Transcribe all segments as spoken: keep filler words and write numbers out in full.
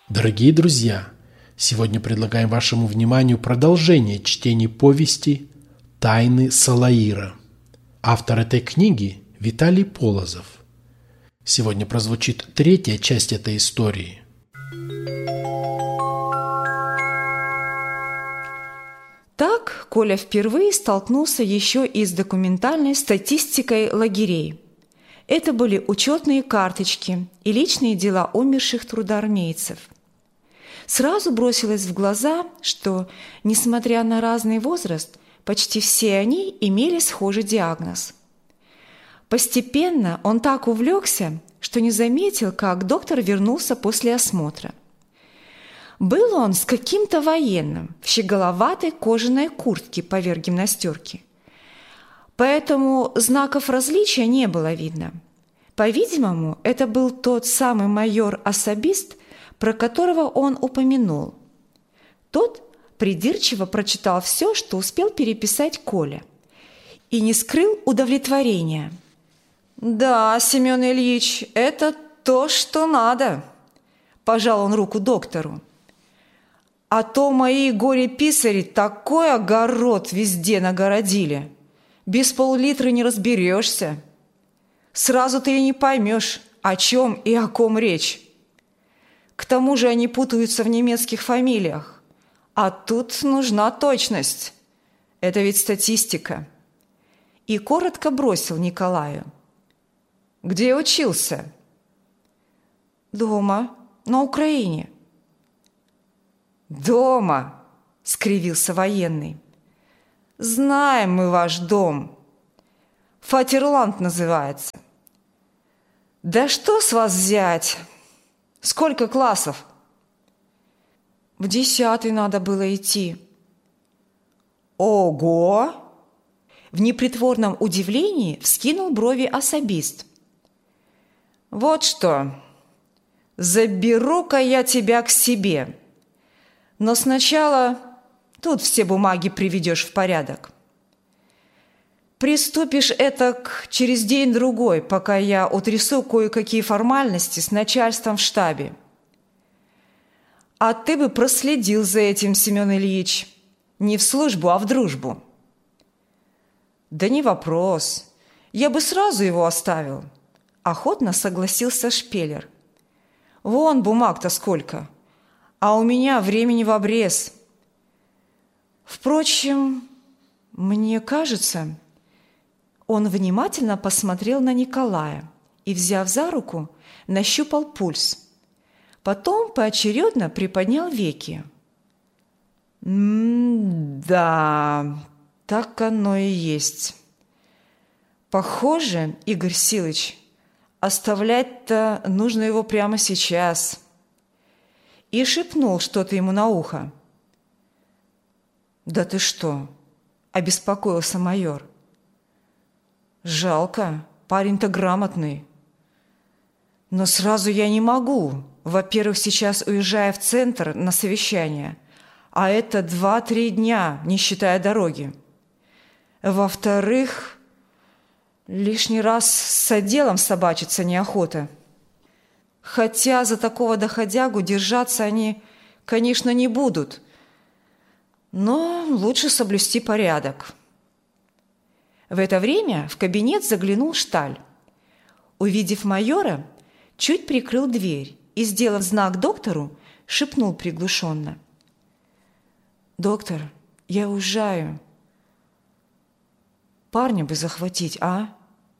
Дорогие друзья, сегодня предлагаем вашему вниманию продолжение чтения повести «Тайны Салаира». Автор этой книги – Виталий Полозов. Сегодня прозвучит третья часть этой истории. Так Коля впервые столкнулся еще и с документальной статистикой лагерей. Это были учетные карточки и личные дела умерших трудоармейцев. Сразу бросилось в глаза, что, несмотря на разный возраст, почти все они имели схожий диагноз. Постепенно он так увлекся, что не заметил, как доктор вернулся после осмотра. Был он с каким-то военным в щеголоватой кожаной куртке поверх гимнастерки. Поэтому знаков различия не было видно. По-видимому, это был тот самый майор-особист, про которого он упомянул. Тот придирчиво прочитал все, что успел переписать Коля, и не скрыл удовлетворения. «Да, Семен Ильич, это то, что надо», – пожал он руку доктору. «А то мои горе-писари такой огород везде нагородили. Без пол-литра не разберешься. Сразу ты и не поймешь, о чем и о ком речь. К тому же они путаются в немецких фамилиях. А тут нужна точность. Это ведь статистика». И коротко бросил Николаю. «Где учился?» «Дома, на Украине». «Дома?» – скривился военный. «Знаем мы ваш дом. Фатерланд называется. Да что с вас взять? Сколько классов?» «В десятый надо было идти». «Ого!» В непритворном удивлении вскинул брови особист. «Вот что, заберу-ка я тебя к себе. Но сначала тут все бумаги приведешь в порядок. Приступишь этак через день-другой, пока я утрясу кое-какие формальности с начальством в штабе. А ты бы проследил за этим, Семен Ильич, не в службу, а в дружбу». «Да не вопрос, я бы сразу его оставил», – охотно согласился Шпелер. «Вон бумаг-то сколько, а у меня времени в обрез. Впрочем, мне кажется...» Он внимательно посмотрел на Николая и, взяв за руку, нащупал пульс. Потом поочередно приподнял веки. «М-да, так оно и есть. Похоже, Игорь Силыч, оставлять-то нужно его прямо сейчас». И шепнул что-то ему на ухо. «Да ты что?» – обеспокоился майор. «Жалко, парень-то грамотный. Но сразу я не могу. Во-первых, сейчас уезжаю в центр на совещание, а это два-три дня, не считая дороги. Во-вторых, лишний раз с отделом собачиться неохота. Хотя за такого доходягу держаться они, конечно, не будут, но лучше соблюсти порядок». В это время в кабинет заглянул Шталь. Увидев майора, чуть прикрыл дверь и, сделав знак доктору, шепнул приглушенно. «Доктор, я уезжаю. Парня бы захватить, а?»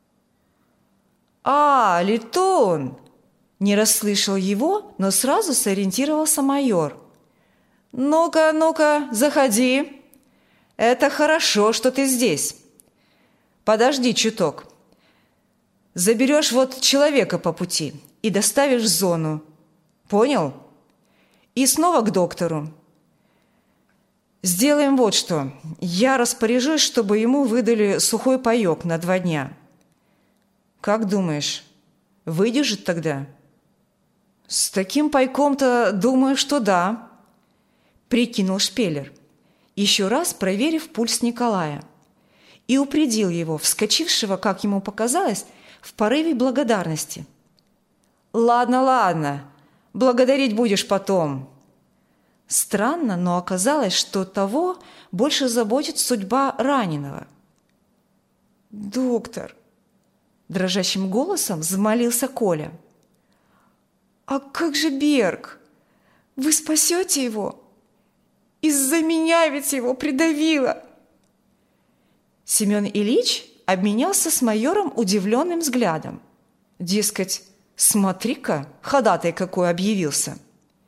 «А, летун!» Не расслышал его, но сразу сориентировался майор. «Ну-ка, ну-ка, заходи. Это хорошо, что ты здесь. Подожди чуток. Заберешь вот человека по пути и доставишь в зону. Понял? И снова к доктору. Сделаем вот что. Я распоряжусь, чтобы ему выдали сухой паёк на два дня. Как думаешь, выдержит тогда?» «С таким пайком-то, думаю, что да», – прикинул Шпелер, еще раз проверив пульс Николая, и упредил его, вскочившего, как ему показалось, в порыве благодарности. «Ладно, ладно, Благодарить будешь потом». Странно, но оказалось, что того больше заботит судьба раненого. «Доктор», – дрожащим голосом взмолился Коля, – «а как же Берг? Вы спасете его? Из-за меня ведь его придавило». Семен Ильич обменялся с майором удивленным взглядом. Дескать, смотри-ка, ходатай какой объявился.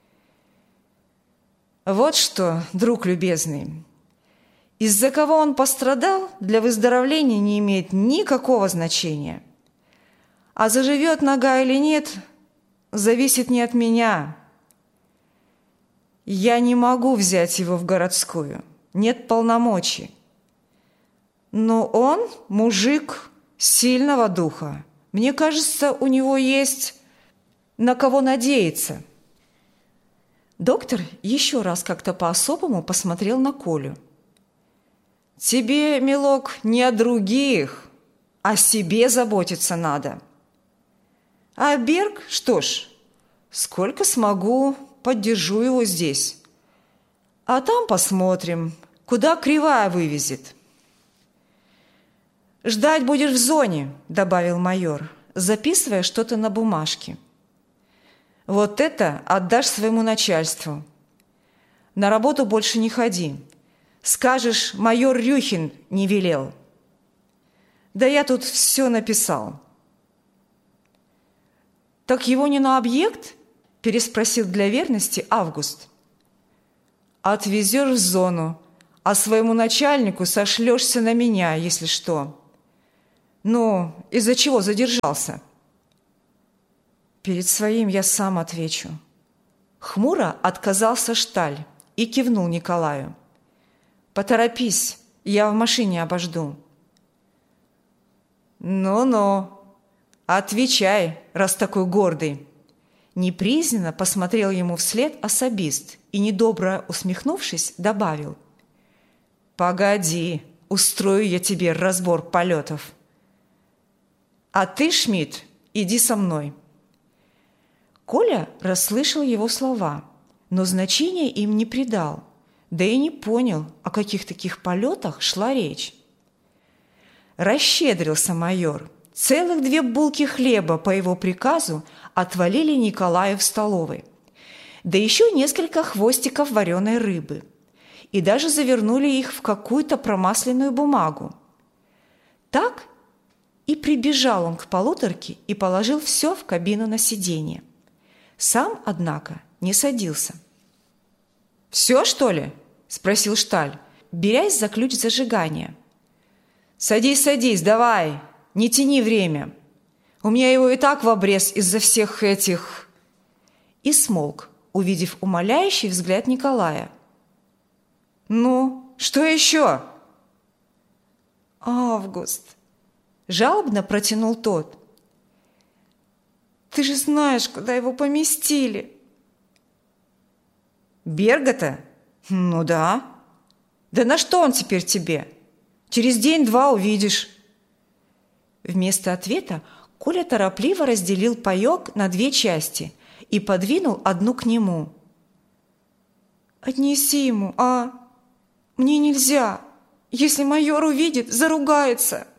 «Вот что, друг любезный, из-за кого он пострадал, для выздоровления не имеет никакого значения. А заживет нога или нет, зависит не от меня. Я не могу взять его в городскую, нет полномочий. Но он мужик сильного духа. Мне кажется, у него есть на кого надеяться». Доктор еще раз как-то по-особому посмотрел на Колю. «Тебе, милок, не о других, о себе заботиться надо. А Берг, что ж, сколько смогу, поддержу его здесь. А там посмотрим, куда кривая вывезет». «Ждать будешь в зоне», – добавил майор, записывая что-то на бумажке. «Вот это отдашь своему начальству. На работу больше не ходи. Скажешь, майор Рюхин не велел». «Да я тут все написал». «Так его не на объект?» – переспросил для верности Август. «Отвезешь в зону, а своему начальнику сошлешься на меня, если что». «Ну, из-за чего задержался?» «Перед своим я сам отвечу». Хмуро отказался Шталь и кивнул Николаю. «Поторопись, я в машине обожду». «Ну-ну, отвечай, раз такой гордый». Неприязненно посмотрел ему вслед особист и, недобро усмехнувшись, добавил: «Погоди, устрою я тебе разбор полетов. А ты, Шмидт, иди со мной». Коля расслышал его слова, но значения им не придал, да и не понял, о каких таких полетах шла речь. Расщедрился майор. Целых две булки хлеба по его приказу отвалили Николаю в столовой, да еще несколько хвостиков вареной рыбы, и даже завернули их в какую-то промасленную бумагу. Так и прибежал он к полуторке и положил все в кабину на сиденье. Сам, однако, не садился. «Все, что ли?» – спросил Шталь, берясь за ключ зажигания. «Садись, садись, давай, не тяни время. У меня его и так в обрез из-за всех этих...» И смолк, увидев умоляющий взгляд Николая. «Ну, что еще?» «Август», – жалобно протянул тот. «Ты же знаешь, куда его поместили». «Берга-то? Ну да. Да на что он теперь тебе? Через день-два увидишь». Вместо ответа Коля торопливо разделил паёк на две части и подвинул одну к нему. «Отнеси ему, а? Мне нельзя. Если майор увидит, заругается».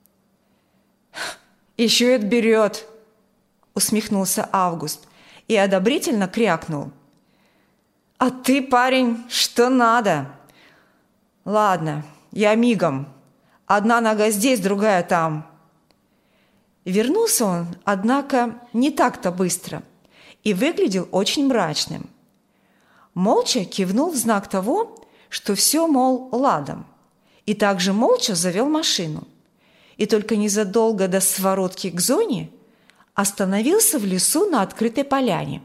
«Еще и отберет», – усмехнулся Август и одобрительно крякнул. «А ты, парень, что надо? Ладно, я мигом. Одна нога здесь, другая там». Вернулся он, однако, не так-то быстро и выглядел очень мрачным. Молча кивнул в знак того, что все, мол, ладом, и также молча завел машину. И только незадолго до своротки к зоне остановился в лесу на открытой поляне.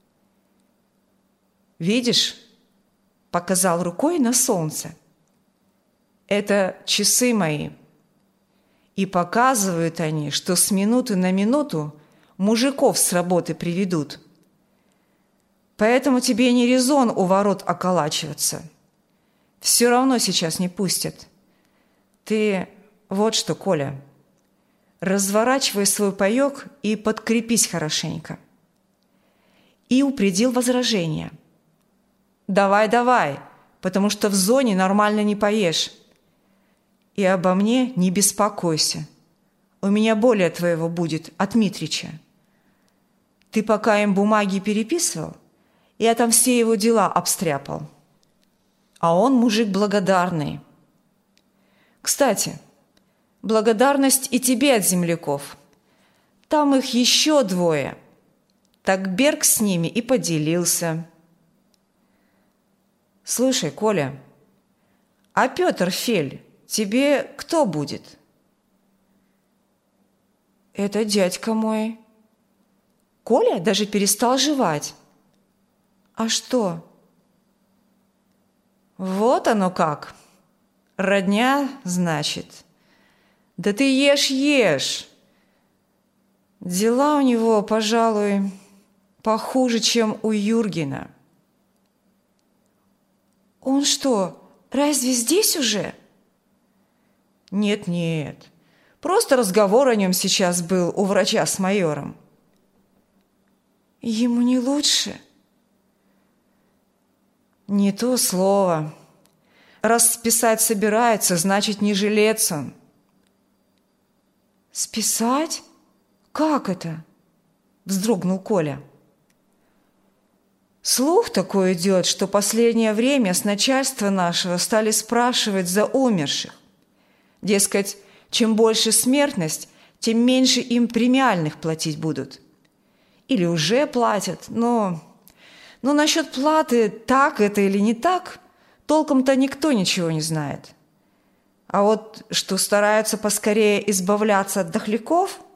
«Видишь?» – показал рукой на солнце. «Это часы мои. И показывают они, что с минуты на минуту мужиков с работы приведут. Поэтому тебе не резон у ворот околачиваться. Все равно сейчас не пустят. Ты вот что, Коля, разворачивай свой паёк и подкрепись хорошенько». и упредил возражение. «Давай, давай, потому что в зоне нормально не поешь. И обо мне не беспокойся. У меня более твоего будет от Митрича. Ты пока им бумаги переписывал, я там все его дела обстряпал. А он мужик благодарный. Кстати, благодарность и тебе от земляков. Там их еще двое. Так Берг с ними и поделился. Слушай, Коля, а Петр Фель тебе кто будет?» «Это дядька мой». Коля даже перестал жевать. «А что?» «Вот оно как. Родня, значит. Да ты ешь, ешь. Дела у него, пожалуй, похуже, чем у Юргена». «Он что, разве здесь уже?» «Нет-нет, просто разговор о нем сейчас был у врача с майором». «Ему не лучше?» «Не то слово. Раз списать собирается, значит, не жилец он». «Списать? Как это?» – вздрогнул Коля. «Слух такой идет, что последнее время с начальства нашего стали спрашивать за умерших. Дескать, чем больше смертность, тем меньше им премиальных платить будут. Или уже платят, но... Но насчет платы, так это или не так, толком-то никто ничего не знает. А вот что стараются поскорее избавляться от дохляков,